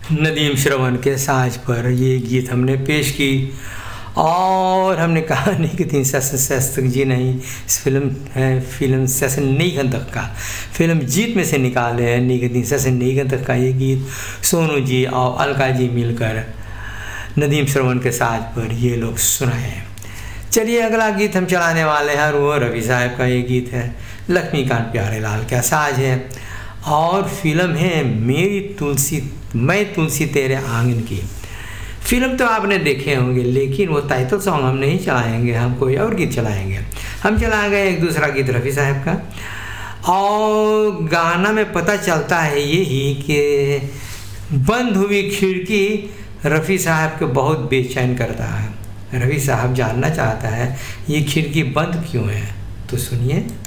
नदीम श्रवण के साज पर ये गीत हमने पेश की और हमने कहा नहीं कि 3 सेशन जी नहीं, इस फिल्म सेशन नहीं घंटक का फिल्म जीत में से निकाले हैं। नहीं कि 3 सेशन नहीं घंटक का ये गीत सोनू जी और अलका जी मिलकर नदीम श्रवण के साज पर ये लोग सुनाए हैं। चलिए अगला गीत हम चलाने वाले हैं और वो रफ़ी साहब का ये गीत है, लक्ष्मीकांत प्यारेलाल का साज है और फिल्म है मेरी तुलसी मैं तुलसी तेरे आंगन की। फिल्म तो आपने देखे होंगे लेकिन वो टाइटल सॉन्ग हम नहीं चलाएंगे, हम कोई और गीत चलाएंगे। हम चलाएंगे एक दूसरा गीत रफ़ी साहब का और गाना में पता चलता है यही कि बंद हुई खिड़की रफ़ी साहब को बहुत बेचैन करता है। रफ़ी साहब जानना चाहता है ये खिड़की बंद क्यों है, तो सुनिए।